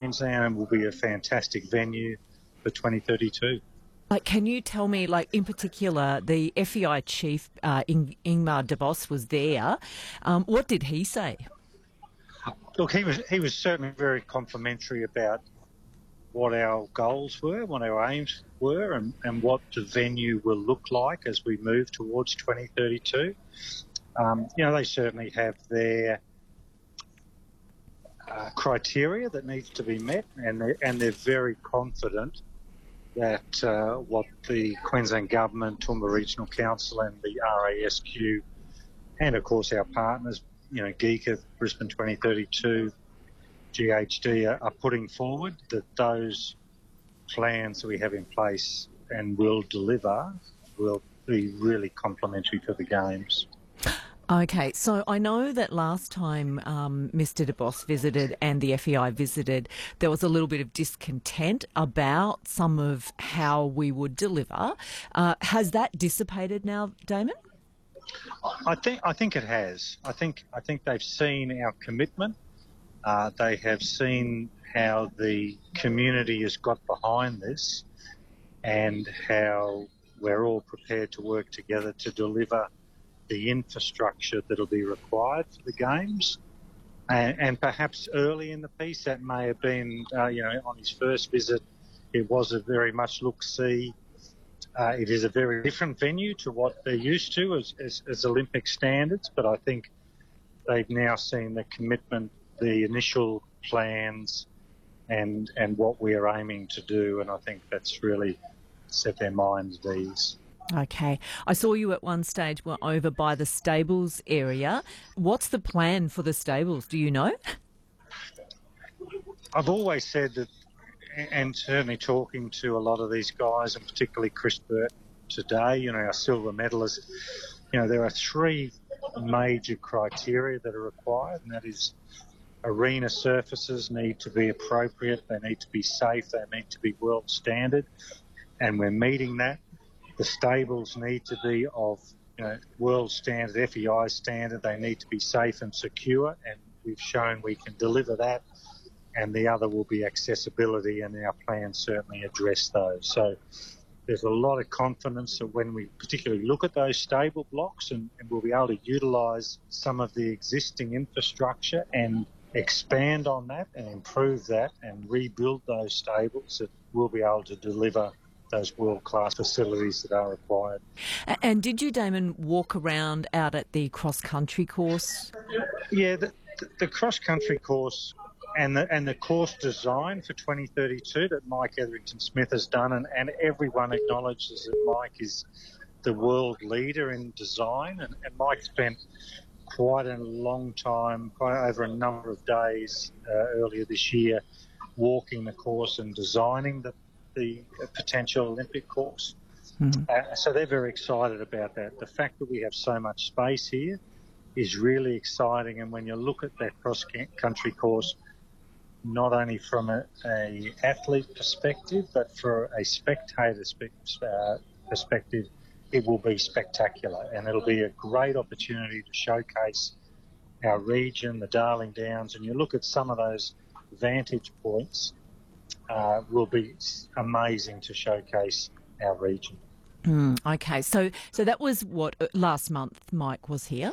Queensland will be a fantastic venue for 2032. Can you tell me, in particular, the FEI chief, Ingmar de Vos, was there. What did he say? Look, he was certainly very complimentary about what our goals were, what our aims were, and what the venue will look like as we move towards 2032. They certainly have their criteria that needs to be met, and they're very confident that what the Queensland Government, Toowoomba Regional Council and the RASQ, and of course our partners, GECA, Brisbane 2032, GHD are putting forward, that those plans that we have in place and will deliver will be really complementary to the Games. Okay, so I know that last time Mr de Vos visited and the FEI visited, there was a little bit of discontent about some of how we would deliver. Has that dissipated now, Damon? I think it has. I think they've seen our commitment. They have seen how the community has got behind this and how we're all prepared to work together to deliver the infrastructure that'll be required for the Games. And perhaps early in the piece that may have been, on his first visit, it was a very much look-see. It is a very different venue to what they're used to as Olympic standards, but I think they've now seen the commitment, the initial plans and what we're aiming to do, and I think that's really set their minds at ease. Okay. I saw you at one stage were over by the stables area. What's the plan for the stables? Do you know? I've always said that, and certainly talking to a lot of these guys, and particularly Chris Burton today, our silver medalist, there are three major criteria that are required, and that is arena surfaces need to be appropriate, they need to be safe, they need to be world standard, and we're meeting that. The stables need to be of world standard, FEI standard. They need to be safe and secure, and we've shown we can deliver that. And the other will be accessibility, and our plans certainly address those. So there's a lot of confidence that when we particularly look at those stable blocks and we'll be able to utilise some of the existing infrastructure and expand on that and improve that and rebuild those stables, that we'll be able to deliver those world-class facilities that are required. And did you, Damon, walk around out at the cross-country course? Yeah, the cross-country course and the course design for 2032 that Mike Etherington-Smith has done, and everyone acknowledges that Mike is the world leader in design, and Mike spent quite a long time, quite over a number of days earlier this year, walking the course and designing the potential Olympic course. Mm-hmm. So they're very excited about that. The fact that we have so much space here is really exciting, and when you look at that cross-country course, not only from a athlete perspective, but for a spectator perspective, it will be spectacular, and it'll be a great opportunity to showcase our region, the Darling Downs, and you look at some of those vantage points, will be amazing to showcase our region. Okay, so that was what, last month Mike was here?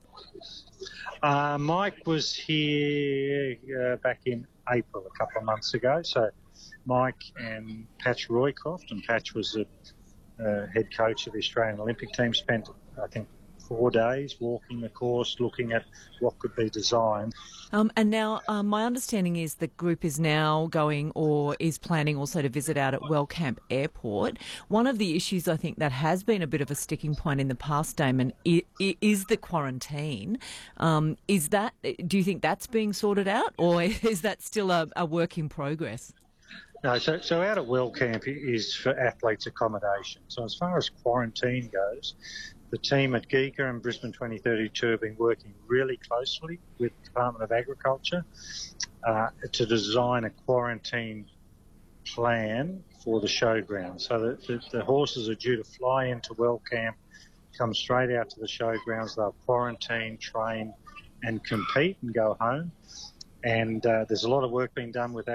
Mike was here back in April, a couple of months ago. So Mike and Patch Roycroft, and Patch was the head coach of the Australian Olympic team, spent, I think, 4 days walking the course, looking at what could be designed. And now my understanding is the group is now going, or is planning also, to visit out at Wellcamp Airport. One of the issues I think that has been a bit of a sticking point in the past, Damon, is the quarantine. Do you think that's being sorted out, or is that still a work in progress? No, so out at Wellcamp is for athletes' accommodation. So as far as quarantine goes, the team at GECA and Brisbane 2032 have been working really closely with the Department of Agriculture to design a quarantine plan for the showground. So the horses are due to fly into Wellcamp, come straight out to the showgrounds, they'll quarantine, train and compete and go home. And there's a lot of work being done with